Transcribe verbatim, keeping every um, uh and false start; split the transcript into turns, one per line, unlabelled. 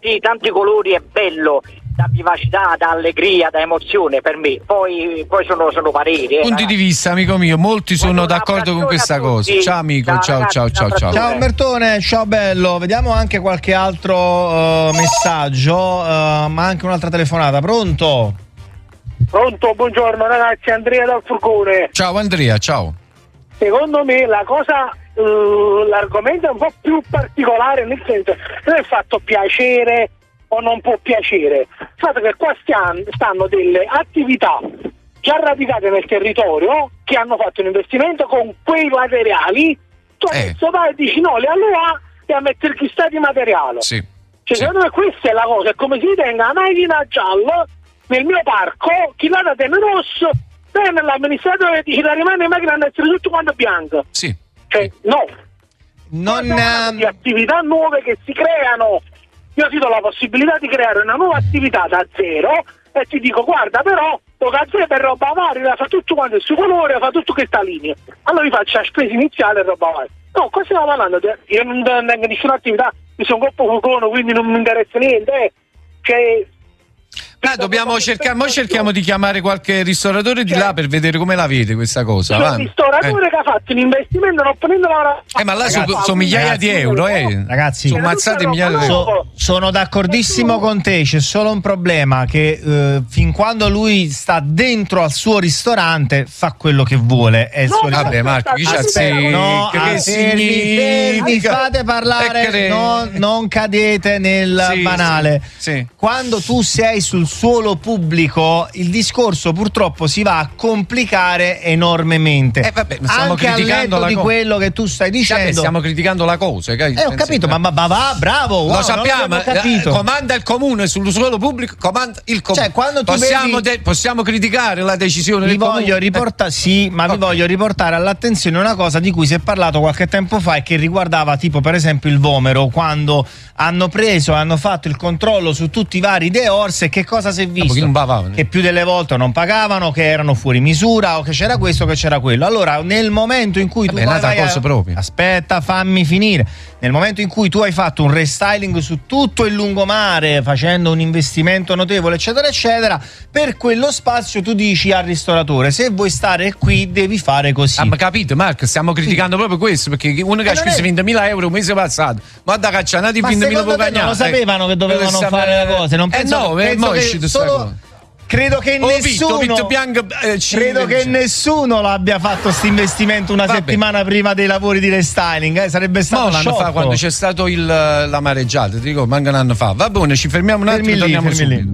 tanti, tanti colori è bello, da vivacità, da allegria, da emozione per me. Poi, poi sono, sono pareri. Eh,
Punti
ragazzi.
di vista, amico mio, molti sono
Buon
d'accordo con questa cosa. Ciao amico, ciao ciao
ragazzi,
ciao ciao.
un abbraccione.
Ciao Umbertone, ciao bello. Vediamo anche qualche altro uh, messaggio, uh, ma anche un'altra telefonata. Pronto?
Pronto, buongiorno ragazzi, Andrea dal Furgone.
Ciao Andrea, ciao.
Secondo me la cosa, uh, l'argomento è un po' più particolare, nel senso non è il fatto piacere o non può piacere, il fatto che qua stian, stanno delle attività già radicate nel territorio che hanno fatto un investimento con quei materiali, tu
Eh.
adesso vai e dici no, le allora e a mettere chissà di materiale.
Sì.
Cioè,
Sì.
secondo me questa è la cosa, è come si tenga la macchina gialla nel mio parco, chi la dà in rosso, bene l'amministratore dice la rimane in macchina a essere tutto quanto bianco.
Sì.
Cioè, no.
Non
Parliamo di
ehm,
attività nuove che si creano. Io ti do la possibilità di creare una nuova attività da zero e ti dico guarda però lo gazebo è roba varia, fa tutto quanto il suo colore, fa tutto questa linea, allora vi faccio la spesa iniziale e roba varia. No, qua stiamo parlando di, io non tengo nessuna attività, mi sono coppo fuocono, quindi non mi interessa niente, eh. Cioè
Beh, dobbiamo cercare, mo cerchiamo di chiamare qualche ristoratore di là per vedere come la vede questa cosa.
c'è un
avanti.
ristoratore
Eh.
che ha fatto un investimento non prendendo la
Eh, ma là sono
Ragazzi,
so migliaia di euro, eh.
Ragazzi,
sono mazzate migliaia di euro.
So- sono d'accordissimo con te, c'è solo un problema che eh, fin quando lui sta dentro al suo ristorante fa quello che vuole, è il
No,
suo
vabbè,
ristorante.
Marco, chi c'ha
Aspetta,
se-
No,
che
ah, fermi, fermi,
significa?
fate parlare,
Eh, che-
non, non cadete nel
Sì,
banale.
sì, sì.
Quando tu sei sul suolo pubblico, il discorso purtroppo si va a complicare enormemente.
Eh, vabbè, ma stiamo
Anche al
criticando
netto
la
di
cosa.
quello che tu stai
Vabbè,
dicendo.
stiamo criticando la cosa.
Eh, ho capito, ma, ma, ma va, bravo, wow,
Lo
non
sappiamo,
l'avevo capito.
eh, comanda il comune sul suolo pubblico, comanda il comune.
Cioè, quando tu
possiamo,
vedi-
de- possiamo criticare la decisione
Vi
del
voglio
comune?
riportare, sì, ma vi
Ok.
voglio riportare all'attenzione una cosa di cui si è parlato qualche tempo fa e che riguardava tipo per esempio il Vomero, quando hanno preso, hanno fatto il controllo su tutti i vari Deors e che cosa si è visto?
perché non pagavano.
Che più delle volte non pagavano, che erano fuori misura o che c'era questo o che c'era quello. Allora nel momento in cui tu
Vabbè, è nata
vai a-
cosa propria.
aspetta, fammi finire. Nel momento in cui tu hai fatto un restyling su tutto il lungomare facendo un investimento notevole eccetera eccetera, per quello spazio tu dici al ristoratore se vuoi stare qui devi fare così.
Ah, ma capito Marco, stiamo criticando proprio questo, perché uno che
Ma
ha
non
speso
è-
ventimila euro il mese passato, ma da caccianati
Ma
ventimila
secondo te non lo sapevano che dovevano fare le cose? Non
eh
penso,
no, eh,
penso
mo è
che
uscito sta
solo-
cosa.
credo che
Ho visto,
nessuno
ho visto bianco, eh, ci-
credo che
cioè.
nessuno l'abbia fatto sto investimento una
Vabbè.
settimana prima dei lavori di restyling, eh, sarebbe stato
Mo l'anno
sciocco.
fa quando c'è stato il, la mareggiata, ti dico, manca un anno fa. Va bene, ci fermiamo un attimo
Fermi
e
lì,
torniamo
fermi lì.
subito.